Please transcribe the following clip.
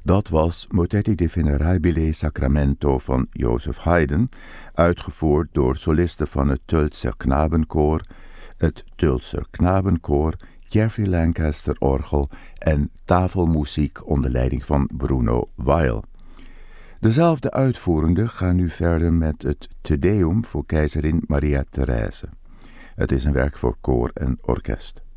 Dat was Motetti di Venerabile Sacramento van Joseph Haydn, uitgevoerd door solisten van het Tölzer Knabenkoor, het Tölzer Knabenkoor, Jervy Lancaster orgel en tafelmuziek onder leiding van Bruno Weil. Dezelfde uitvoerenden gaan nu verder met het Te Deum voor keizerin Maria Therese. Het is een werk voor koor en orkest.